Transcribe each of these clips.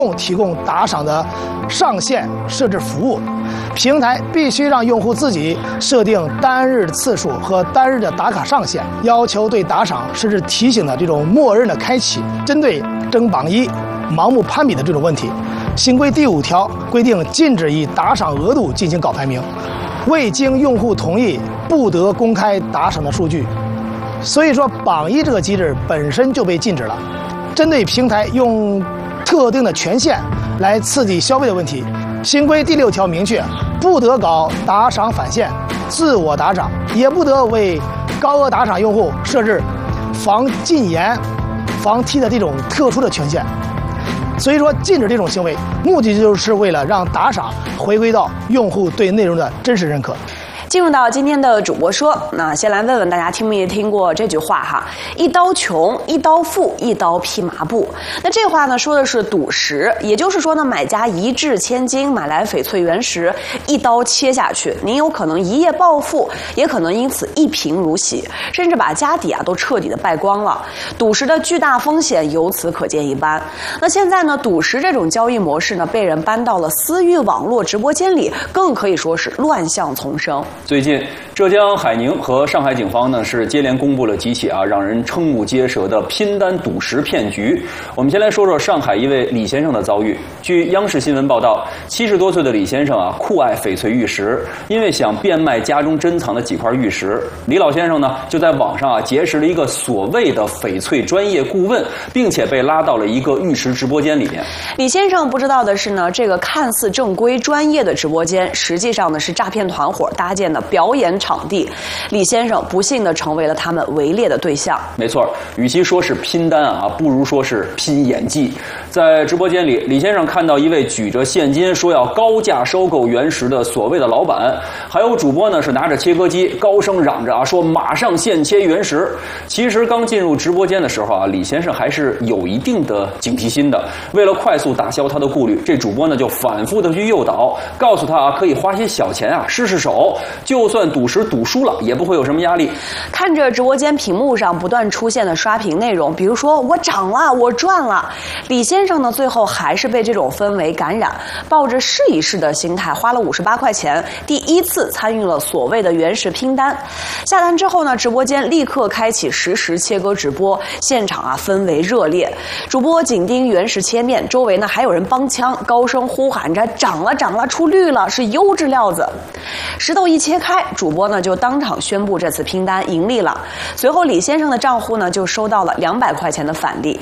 提供打赏的上限设置服务，平台必须让用户自己设定单日的次数和单日的打卡上限，要求对打赏设置提醒的这种默认的开启。针对争榜一、盲目攀比的这种问题，新规第5条规定禁止以打赏额度进行搞排名，未经用户同意不得公开打赏的数据。所以说，榜一这个机制本身就被禁止了。针对平台用特定的权限来刺激消费的问题，新规第6条明确，不得搞打赏返现、自我打赏，也不得为高额打赏用户设置防禁言、防踢的这种特殊的权限。所以说，禁止这种行为，目的就是为了让打赏回归到用户对内容的真实认可。 进入到今天的主播说，那先来问问大家听没听过这句话哈？一刀穷，一刀富，一刀披麻布。那这话呢说的是赌石，也就是说呢，买家一掷千金买来翡翠原石，一刀切下去，您有可能一夜暴富，也可能因此一贫如洗，甚至把家底都彻底的败光了。赌石的巨大风险由此可见一斑。那现在呢，赌石这种交易模式呢，被人搬到了私域网络直播间里，更可以说是乱象丛生。 最近，浙江海宁和上海警方呢是接连公布了几起让人瞠目结舌的拼单赌石骗局。我们先来说说上海一位李先生的遭遇。据央视新闻报道，70多岁的李先生酷爱翡翠玉石，因为想变卖家中珍藏的几块玉石，李老先生呢就在网上结识了一个所谓的翡翠专业顾问，并且被拉到了一个玉石直播间里面。 李先生不知道的是呢，这个看似正规专业的直播间，实际上呢是诈骗团伙搭建的表演场地。李先生不幸地成为了他们围猎的对象。 没错，与其说是拼单不如说是拼演技。在直播间里，李先生看到一位举着现金说要高价收购原石的所谓的老板，还有主播呢是拿着切割机高声嚷着说马上现切原石。其实刚进入直播间的时候李先生还是有一定的警惕心的。为了快速打消他的顾虑，这主播呢就反复的去诱导，告诉他可以花些小钱试试手，就算赌石赌输了也不会有什么压力。 看着直播间屏幕上不断出现的刷屏内容，比如说我涨了，我赚了，李先生呢最后还是被这种氛围感染，抱着试一试的心态，花了58块钱，第一次参与了所谓的原石拼单。下单之后呢，直播间立刻开启实时切割直播，现场氛围热烈，主播紧盯原石切面，周围呢还有人帮腔，高声呼喊着涨了涨了，出绿了，是优质料子。石头一切开，主播呢就当场宣布这次拼单盈利了。随后李先生的账户呢就收到了200块钱的返利。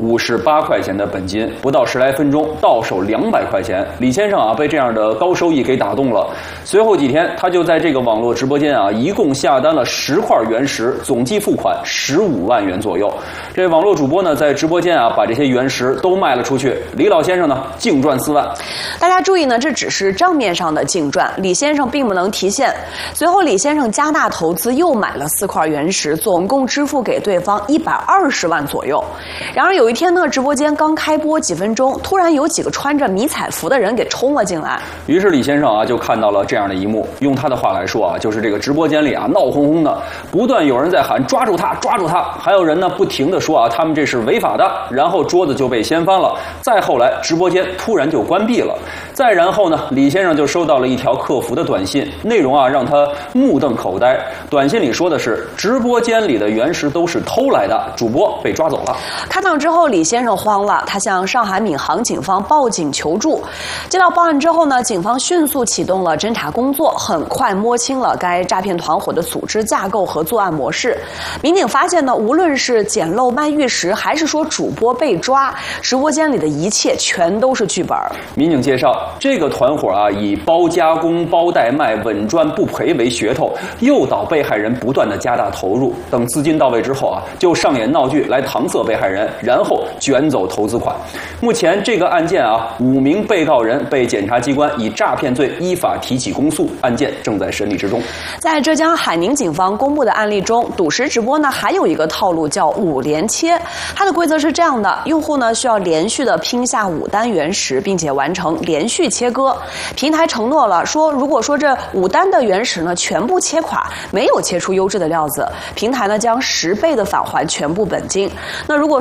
58块钱的本金，不到10来分钟到手200块钱。李先生被这样的高收益给打动了。随后几天，他就在这个网络直播间一共下单了10块原石，总计付款15万元左右。这网络主播呢，在直播间把这些原石都卖了出去。李老先生呢，净赚4万。 大家注意呢，这只是账面上的净赚，李先生并不能提现。随后，李先生加大投资，又买了4块原石，总共支付给对方120万左右。然而有一天呢，直播间刚开播几分钟，突然有几个穿着迷彩服的人给冲了进来。 于是李先生就看到了这样的一幕，用他的话来说就是这个直播间里闹哄哄的，不断有人在喊抓住他，抓住他，还有人呢不停的说他们这是违法的，然后桌子就被掀翻了。再后来，直播间突然就关闭了。再然后呢，李先生就收到了一条客服的短信，内容让他目瞪口呆。短信里说的是，直播间里的原石都是偷来的，主播被抓走了。 看到之后，李先生慌了，他向上海闵行警方报警求助。接到报案之后呢，警方迅速启动了侦查工作，很快摸清了该诈骗团伙的组织架构和作案模式。民警发现呢，无论是捡漏卖玉石，还是说主播被抓，直播间里的一切全都是剧本。 民警介绍，这个团伙以包加工、包代卖、稳赚不赔为噱头，诱导被害人不断的加大投入，等资金到位之后就上演闹剧来搪塞被害人，然后卷走投资款。目前这个案件5名被告人被检察机关以诈骗罪依法提起公诉，案件正在审理之中。 在浙江海宁警方公布的案例中，赌石直播呢还有一个套路叫5连切，它的规则是这样的：用户呢需要连续的拼下5单原石，并且完成连续切割。平台承诺了说，如果说这5单的原石呢全部切垮，没有切出优质的料子，平台呢将10倍的返还全部本金。那如果说任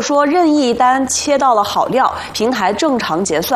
任意单切到了好料，平台正常结算。